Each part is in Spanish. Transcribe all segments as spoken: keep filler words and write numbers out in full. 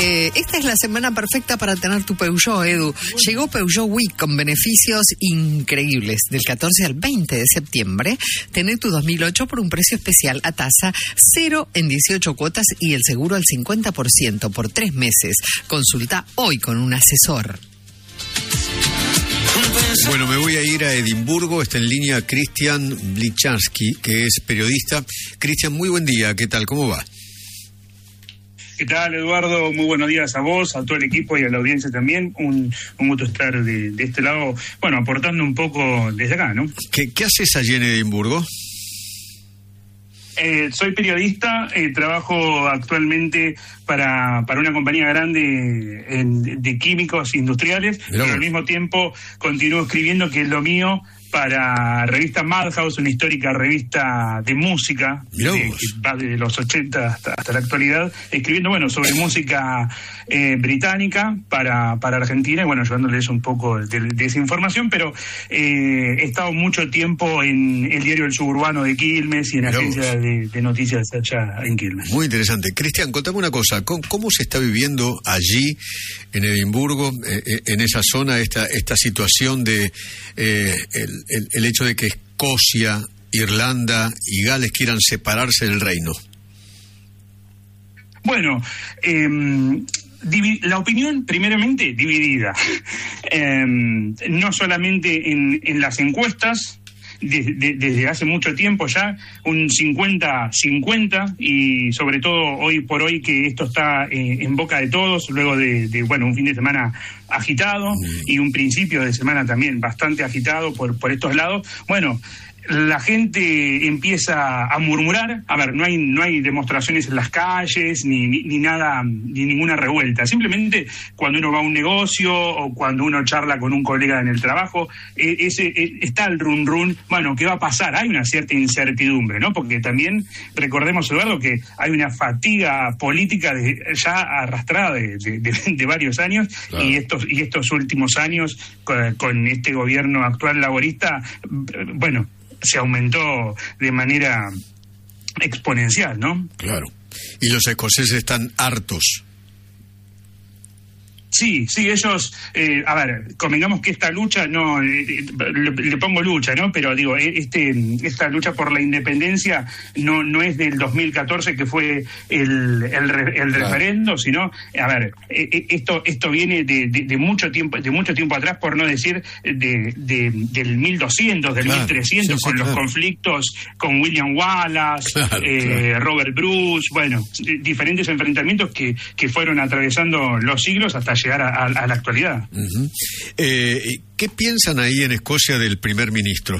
Eh, esta es la semana perfecta para tener tu Peugeot, Edu. Llegó Peugeot Week con beneficios increíbles. Del catorce al veinte de septiembre, tené tu dos mil ocho por un precio especial a tasa cero en dieciocho cuotas y el seguro al cincuenta por ciento por tres meses. Consulta hoy con un asesor. Bueno, me voy a ir a Edimburgo. Está en línea Cristian Blichanski, que es periodista. Cristian, muy buen día. ¿Qué tal? ¿Cómo va? ¿Qué tal, Eduardo? Muy buenos días a vos, a todo el equipo y a la audiencia también. Un, un gusto estar de, de este lado, bueno, aportando un poco desde acá, ¿no? ¿Qué, qué haces allí en Edimburgo? Eh, soy periodista, eh, trabajo actualmente para, para una compañía grande en, de químicos industriales, pero al mismo tiempo continúo escribiendo, que es lo mío, para revista Madhouse, una histórica revista de música, de, que va de los ochenta hasta, hasta la actualidad, escribiendo, bueno, sobre música eh, británica para, para Argentina, y bueno, llevándoles un poco de, de esa información, pero eh, he estado mucho tiempo en el diario El Suburbano de Quilmes y en la agencia de, de noticias allá en Quilmes. Muy interesante. Cristian, contame una cosa, ¿cómo, cómo se está viviendo allí en Edimburgo, eh, en esa zona, esta, esta situación de eh, el El, el hecho de que Escocia, Irlanda y Gales quieran separarse del reino? Bueno, eh, divi- la opinión primeramente dividida, eh, no solamente en, en las encuestas, de, de, desde hace mucho tiempo ya, un cincuenta cincuenta, y sobre todo hoy por hoy que esto está eh, en boca de todos, luego de, de, bueno, un fin de semana agitado y un principio de semana también bastante agitado por, por estos lados. Bueno, la gente empieza a murmurar. A ver, no hay no hay demostraciones en las calles ni, ni, ni nada, ni ninguna revuelta. Simplemente cuando uno va a un negocio o cuando uno charla con un colega en el trabajo, eh, ese eh, está el run run. Bueno, ¿qué va a pasar? Hay una cierta incertidumbre, ¿no? Porque también recordemos, Eduardo, que hay una fatiga política de, ya arrastrada de, de, de, de varios años, claro. y estos y estos últimos años con, con este gobierno actual laborista, bueno, se aumentó de manera exponencial, ¿no? Claro. Y los escoceses están hartos. Sí, sí, ellos, eh, a ver, convengamos que esta lucha, no, eh, le, le pongo lucha, ¿no? Pero digo, este esta lucha por la independencia no no es del dos mil catorce, que fue el el, re, el claro. referendo, sino, a ver, eh, esto esto viene de, de, de mucho tiempo de mucho tiempo atrás, por no decir de, de del mil doscientos, del claro. mil trescientos, sí, sí, con claro. los conflictos con William Wallace, claro, eh, claro. Robert Bruce, bueno, diferentes enfrentamientos que, que fueron atravesando los siglos hasta llegar a, a, a la actualidad. Uh-huh. Eh, ¿Qué piensan ahí en Escocia del primer ministro?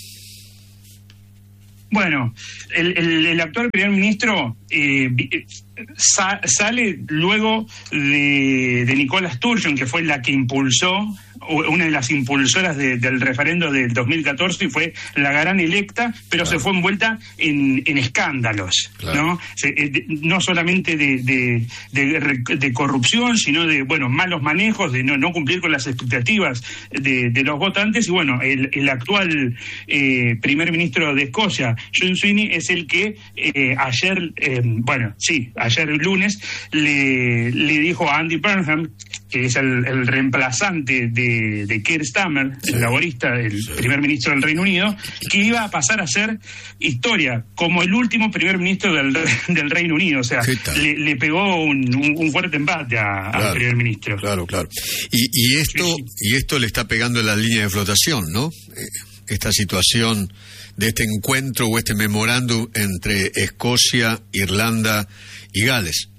Bueno, el, el, el actual primer ministro eh, sa, sale luego de, de Nicola Sturgeon, que fue la que impulsó, una de las impulsoras de, del referendo del dos mil catorce, y fue la gran electa, pero claro. se fue envuelta en, en escándalos, claro. ¿no? Se, de, no solamente de, de, de, de corrupción, sino de, bueno, malos manejos, de no, no cumplir con las expectativas de, de los votantes. Y bueno, el, el actual eh, primer ministro de Escocia, John Swinney, es el que eh, ayer, eh, bueno, sí, ayer lunes, le, le dijo a Andy Burnham, que es el, el reemplazante de, de Keir Starmer, sí. el laborista, el sí. primer ministro del Reino Unido, que iba a pasar a ser historia como el último primer ministro del, del Reino Unido. O sea, le, le pegó un, un, un fuerte embate a, claro, al primer ministro. Claro, claro. Y, y esto sí, sí. y esto le está pegando en la línea de flotación, ¿no? Esta situación de este encuentro o este memorándum entre Escocia, Irlanda y Gales.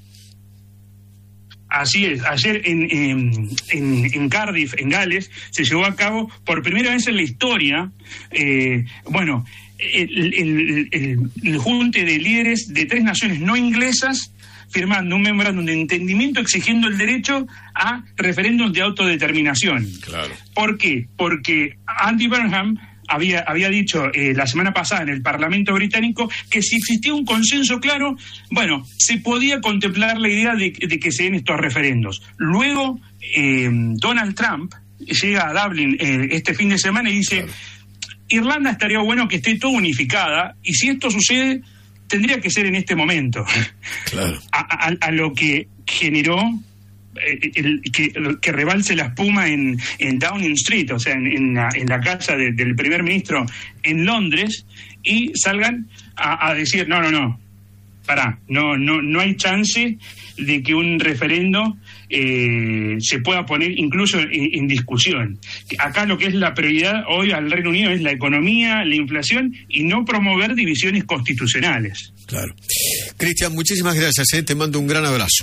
Así es, ayer en, en, en, en Cardiff, en Gales, se llevó a cabo por primera vez en la historia, eh, bueno, el, el, el, el junte de líderes de tres naciones no inglesas firmando un memorándum de entendimiento exigiendo el derecho a referéndums de autodeterminación. Claro. ¿Por qué? Porque Andy Burnham había había dicho eh, la semana pasada en el Parlamento británico que si existía un consenso claro, bueno, se podía contemplar la idea de, de que se den estos referendos. Luego, eh, Donald Trump llega a Dublín eh, este fin de semana y dice, claro. Irlanda estaría bueno que esté todo unificada, y si esto sucede, tendría que ser en este momento. Claro. A, a, a lo que generó eh, el, que, que rebalse la espuma en, en Downing Street, o sea, en, en, la, en la casa de, del primer ministro en Londres, y salgan a, a decir, no, no, no, pará, no, no, no hay chance de que un referendo eh, se pueda poner incluso en, en discusión. Acá lo que es la prioridad hoy al Reino Unido es la economía, la inflación y no promover divisiones constitucionales. Claro. Cristian, muchísimas gracias, ¿eh? Te mando un gran abrazo.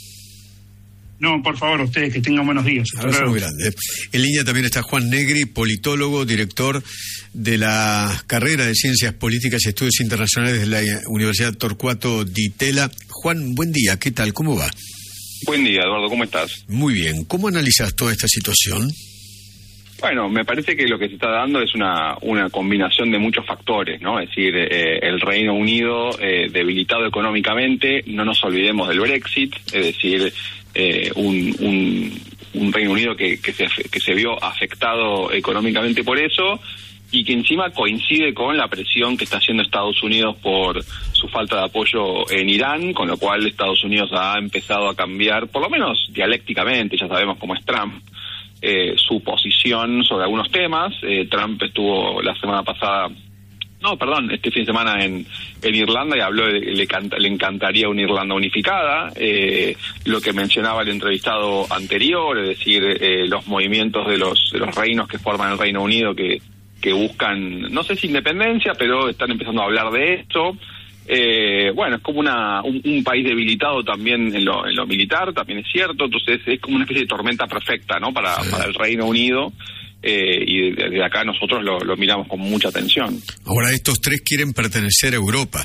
No, por favor, ustedes que tengan buenos días. Un abrazo muy grande. En línea también está Juan Negri, politólogo, director de la carrera de Ciencias Políticas y Estudios Internacionales de la Universidad Torcuato Di Tella. Juan, buen día, ¿qué tal? ¿Cómo va? Buen día, Eduardo, ¿cómo estás? Muy bien. ¿Cómo analizas toda esta situación? Bueno, me parece que lo que se está dando es una, una combinación de muchos factores, ¿no? Es decir, eh, el Reino Unido eh, debilitado económicamente, no nos olvidemos del Brexit, es decir, eh, un, un, un Reino Unido que, que, se, que se vio afectado económicamente por eso, y que encima coincide con la presión que está haciendo Estados Unidos por su falta de apoyo en Irán, con lo cual Estados Unidos ha empezado a cambiar, por lo menos dialécticamente, ya sabemos cómo es Trump, eh, su posición sobre algunos temas. Eh, Trump estuvo la semana pasada, no, perdón, este fin de semana en, en Irlanda y habló de que le, canta, le encantaría una Irlanda unificada, eh, lo que mencionaba el entrevistado anterior, es decir, eh, los movimientos de los, de los reinos que forman el Reino Unido que que buscan, no sé si independencia, pero están empezando a hablar de esto. Eh, bueno, es como una un, un país debilitado también en lo, en lo militar, también es cierto, entonces es como una especie de tormenta perfecta, ¿no? Para, para el Reino Unido, eh, y desde acá nosotros lo, lo miramos con mucha atención. Ahora, estos tres quieren pertenecer a Europa.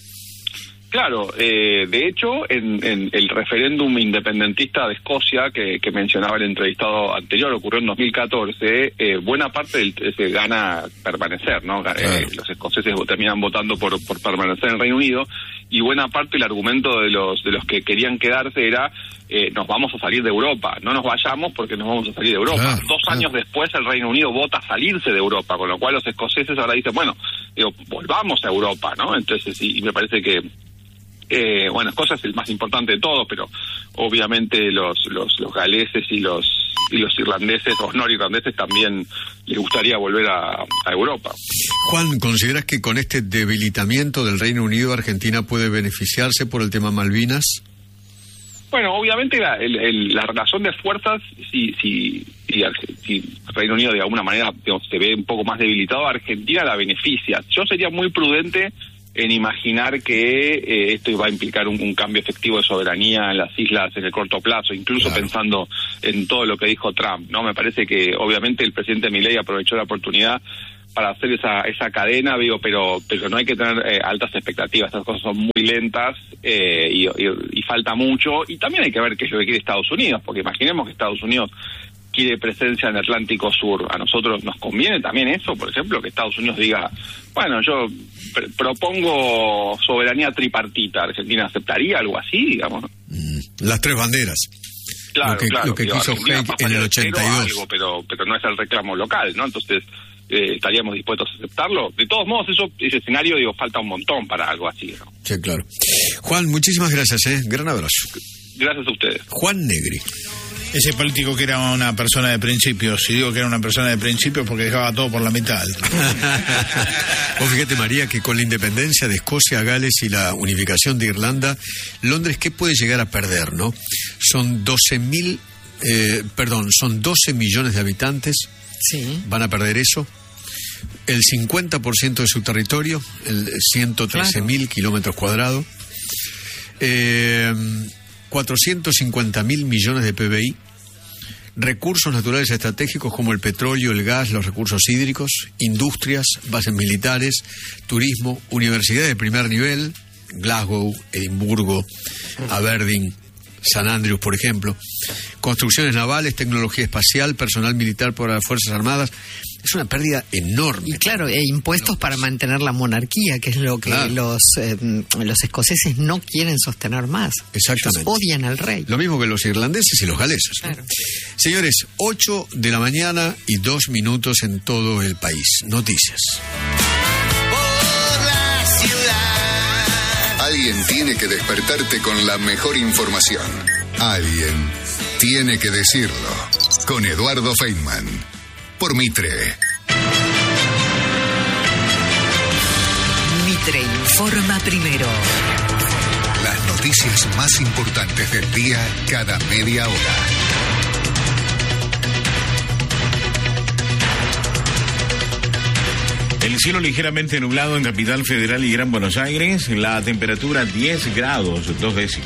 Claro, eh, de hecho, en, en el referéndum independentista de Escocia que, que mencionaba el entrevistado anterior, ocurrió en dos mil catorce, eh, buena parte del, se gana permanecer, ¿no? Eh, claro. Los escoceses terminan votando por, por permanecer en el Reino Unido, y buena parte del argumento de los de los que querían quedarse era, eh, nos vamos a salir de Europa, no nos vayamos porque nos vamos a salir de Europa. Claro, Dos claro. años después el Reino Unido vota a salirse de Europa, con lo cual los escoceses ahora dicen, bueno, digo, volvamos a Europa, ¿no? Entonces, y, y me parece que Eh, bueno, Escocia es el más importante de todos, pero obviamente los los, los galeses y los y los irlandeses, los norirlandeses, también les gustaría volver a, a Europa. Juan, ¿consideras que con este debilitamiento del Reino Unido Argentina puede beneficiarse por el tema Malvinas? Bueno, obviamente la, el, el, la relación de fuerzas, si, si, si, si el Reino Unido de alguna manera, digamos, se ve un poco más debilitado, Argentina la beneficia. Yo sería muy prudente en imaginar que eh, esto va a implicar un, un cambio efectivo de soberanía en las islas en el corto plazo, incluso claro. pensando en todo lo que dijo Trump, ¿no? Me parece que obviamente el presidente Milei aprovechó la oportunidad para hacer esa esa cadena, digo, pero pero no hay que tener eh, altas expectativas, estas cosas son muy lentas, eh, y, y, y falta mucho, y también hay que ver qué es lo que quiere Estados Unidos, porque imaginemos que Estados Unidos quiere presencia en el Atlántico Sur. A nosotros nos conviene también eso, por ejemplo, que Estados Unidos diga, bueno, yo pr- propongo soberanía tripartita. ¿Argentina aceptaría algo así, digamos? Mm, las tres banderas. Claro, lo que, claro. Lo que Digo, quiso Haig en el ochenta y dos. Algo, pero, pero no es el reclamo local, ¿no? Entonces, eh, estaríamos dispuestos a aceptarlo. De todos modos, eso ese escenario, digo, falta un montón para algo así, ¿no? Sí, claro. Juan, muchísimas gracias, ¿eh? Gran abrazo. Gracias a ustedes. Juan Negri. Ese político que era una persona de principios, y digo que era una persona de principios porque dejaba todo por la mitad. Vos fíjate, María, que con la independencia de Escocia, Gales y la unificación de Irlanda, Londres, ¿qué puede llegar a perder, no? Son doce mil, eh, perdón, son doce millones de habitantes, sí. Van a perder eso. El cincuenta por ciento de su territorio, el ciento trece mil claro. kilómetros cuadrados. Eh... cuatrocientos cincuenta mil millones de P B I, recursos naturales estratégicos como el petróleo, el gas, los recursos hídricos, industrias, bases militares, turismo, universidades de primer nivel, Glasgow, Edimburgo, Aberdeen, San Andrews, por ejemplo, construcciones navales, tecnología espacial, personal militar para las Fuerzas Armadas. Es una pérdida enorme. Y claro, e impuestos para mantener la monarquía, que es lo que claro. los eh, los escoceses no quieren sostener más. Exactamente. Ellos odian al rey. Lo mismo que los irlandeses y los galeses. Claro. Señores, ocho de la mañana y dos minutos en todo el país. Noticias. Por la ciudad. Alguien tiene que despertarte con la mejor información. Alguien tiene que decirlo. Con Eduardo Feynman. Por Mitre. Mitre informa primero. Las noticias más importantes del día cada media hora. El cielo ligeramente nublado en Capital Federal y Gran Buenos Aires. La temperatura diez grados, dos décimos.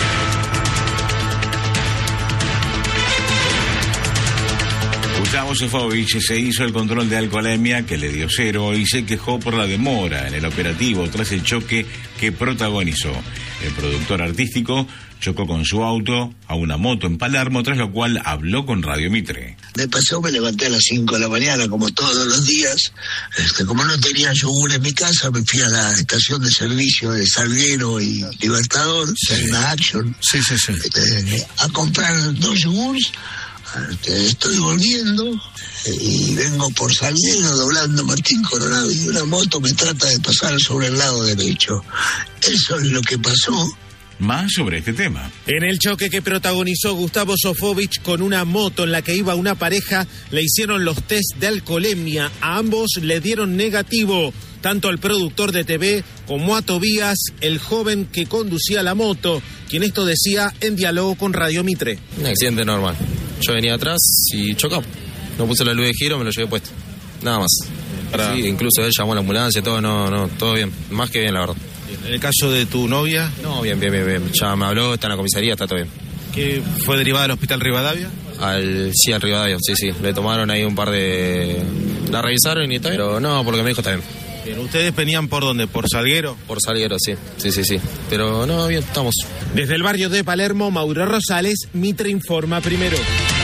Gustavo Sofovich se hizo el control de alcoholemia que le dio cero y se quejó por la demora en el operativo tras el choque que protagonizó. El productor artístico chocó con su auto a una moto en Palermo, tras lo cual habló con Radio Mitre. Me pasó, me levanté a las cinco de la mañana, como todos los días. Este, como no tenía yogur en mi casa, me fui a la estación de servicio de Salguero y Libertador, sí. Una Action, sí, sí, sí. Este, a comprar dos yogures. Este, estoy volviendo y vengo por Salguero doblando Martín Coronado y una moto me trata de pasar sobre el lado derecho. Eso es lo que pasó. Más sobre este tema. En el choque que protagonizó Gustavo Sofovich con una moto en la que iba una pareja, le hicieron los test de alcoholemia. A ambos le dieron negativo, tanto al productor de T V como a Tobías, el joven que conducía la moto, quien esto decía en diálogo con Radio Mitre. Un accidente normal. Yo venía atrás y chocó. No puse la luz de giro, me lo llevé puesto. Nada más. Para... Sí, incluso él llamó a la ambulancia, todo, no, no, todo bien. Más que bien, la verdad. ¿En el caso de tu novia? No, bien, bien, bien, bien. Ya me habló, está en la comisaría, está todo bien. ¿Qué fue derivada al hospital Rivadavia? Al, sí, al Rivadavia, sí, sí. Le tomaron ahí un par de... La revisaron y está bien. Pero no, porque me dijo está bien. Bien, ¿ustedes venían por dónde? ¿Por Salguero? Por Salguero, sí. Sí, sí, sí. Pero no, bien, estamos. Desde el barrio de Palermo, Mauro Rosales, Mitre informa primero.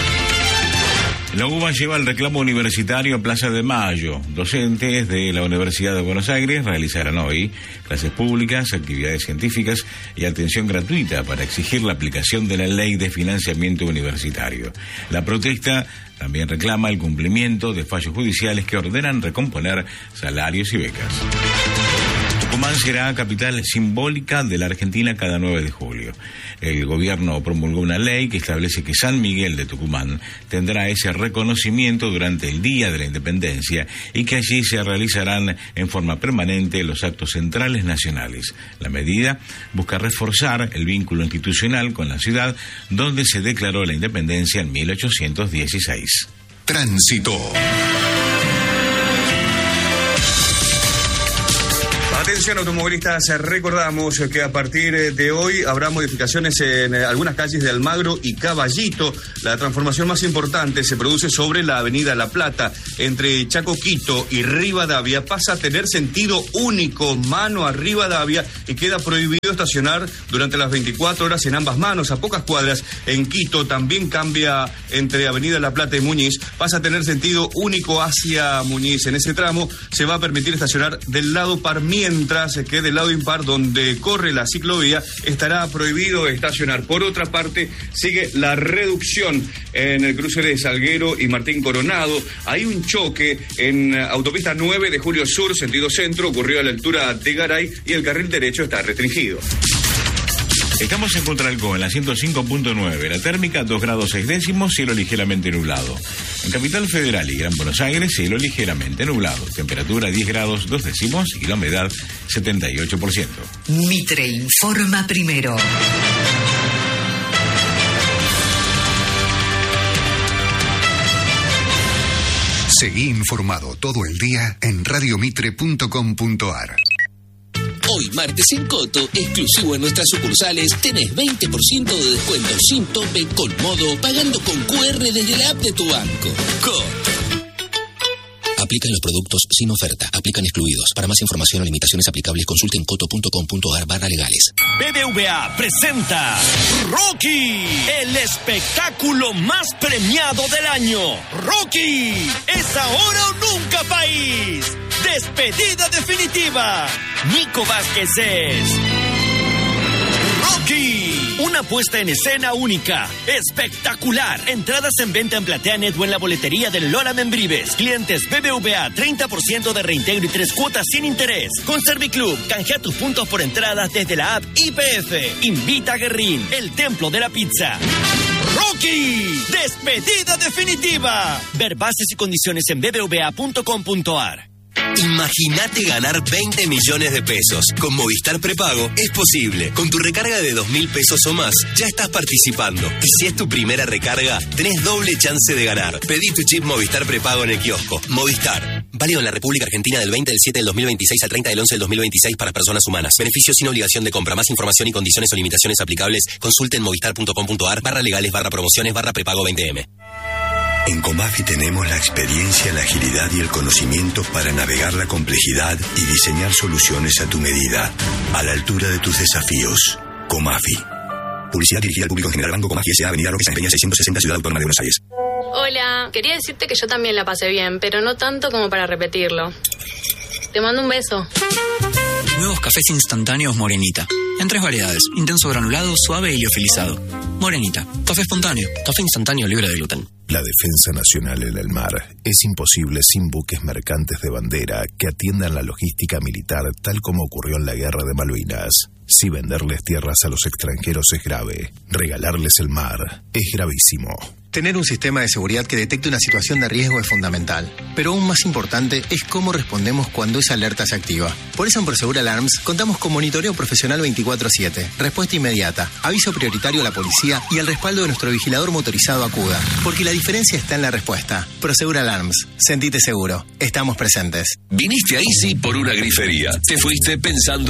La U B A lleva el reclamo universitario a Plaza de Mayo. Docentes de la Universidad de Buenos Aires realizarán hoy clases públicas, actividades científicas y atención gratuita para exigir la aplicación de la Ley de Financiamiento Universitario. La protesta también reclama el cumplimiento de fallos judiciales que ordenan recomponer salarios y becas. Tucumán será capital simbólica de la Argentina cada nueve de julio. El gobierno promulgó una ley que establece que San Miguel de Tucumán tendrá ese reconocimiento durante el Día de la Independencia y que allí se realizarán en forma permanente los actos centrales nacionales. La medida busca reforzar el vínculo institucional con la ciudad donde se declaró la independencia en mil ochocientos dieciséis. Tránsito. Atención automovilistas, recordamos que a partir de hoy habrá modificaciones en algunas calles de Almagro y Caballito. La transformación más importante se produce sobre la avenida La Plata. Entre Chaco-Quito y Rivadavia pasa a tener sentido único, mano a Rivadavia, y queda prohibido estacionar durante las veinticuatro horas en ambas manos, a pocas cuadras. En Quito también cambia entre avenida La Plata y Muñiz, pasa a tener sentido único hacia Muñiz. En ese tramo se va a permitir estacionar del lado par, mientras que del lado impar, donde corre la ciclovía, estará prohibido estacionar. Por otra parte, sigue la reducción en el cruce de Salguero y Martín Coronado. Hay un choque en autopista nueve de Julio Sur, sentido centro, ocurrió a la altura de Garay y el carril derecho está restringido. Estamos en Contralcó, en la ciento cinco punto nueve. La térmica dos grados seis décimos, cielo ligeramente nublado. En Capital Federal y Gran Buenos Aires, cielo ligeramente nublado. Temperatura diez grados dos décimos y la humedad setenta y ocho por ciento. Mitre informa primero. Seguí informado todo el día en radio mitre punto com punto a r. Hoy, martes en Coto, exclusivo en nuestras sucursales, tenés veinte por ciento de descuento sin tope con modo, pagando con Q R desde la app de tu banco. Coto. Aplican los productos sin oferta. Aplican excluidos. Para más información o limitaciones aplicables, consulten coto punto com punto a r barra legales. B B V A presenta Rocky, el espectáculo más premiado del año. Rocky, es ahora o nunca, país. Despedida definitiva. Nico Vázquez es Rocky. Una puesta en escena única, espectacular. Entradas en venta en PlateaNet o en la boletería del Lola Membrives. Clientes B B V A, treinta por ciento de reintegro y tres cuotas sin interés. Con Serviclub, canjea tus puntos por entradas desde la app I P F. Invita a Guerrín, el templo de la pizza. ¡Rocky! ¡Despedida definitiva! Ver bases y condiciones en b b v a punto com punto a r. Imagínate ganar veinte millones de pesos. Con Movistar Prepago es posible. Con tu recarga de dos mil pesos o más, ya estás participando. Y si es tu primera recarga, tenés doble chance de ganar. Pedí tu chip Movistar Prepago en el kiosco. Movistar. Válido en la República Argentina del veinte del siete del dos mil veintiséis al treinta del once del dos mil veintiséis para personas humanas. Beneficios sin obligación de compra. Más información y condiciones o limitaciones aplicables. Consulte en movistar punto com punto a r barra legales barra promociones barra prepago veinte eme. En Comafi tenemos la experiencia, la agilidad y el conocimiento para navegar la complejidad y diseñar soluciones a tu medida, a la altura de tus desafíos. Comafi. Publicidad dirigida al público en general. Banco Comafi S A. Avenida Roque San Peña seiscientos sesenta, Ciudad Autónoma de Buenos Aires. Hola, quería decirte que yo también la pasé bien, pero no tanto como para repetirlo. Te mando un beso. Nuevos cafés instantáneos Morenita. En tres variedades: intenso granulado, suave y liofilizado. Morenita, café espontáneo, café instantáneo libre de gluten. La defensa nacional en el mar es imposible sin buques mercantes de bandera que atiendan la logística militar tal como ocurrió en la Guerra de Malvinas. Si venderles tierras a los extranjeros es grave, regalarles el mar es gravísimo. Tener un sistema de seguridad que detecte una situación de riesgo es fundamental, pero aún más importante es cómo respondemos cuando esa alerta se activa. Por eso en Prosegur Alarms contamos con monitoreo profesional veinticuatro siete, respuesta inmediata, aviso prioritario a la policía y el respaldo de nuestro vigilador motorizado Acuda. Porque la diferencia está en la respuesta. Prosegur Alarms, sentite seguro, estamos presentes. Viniste a Easy por una grifería. Te fuiste pensando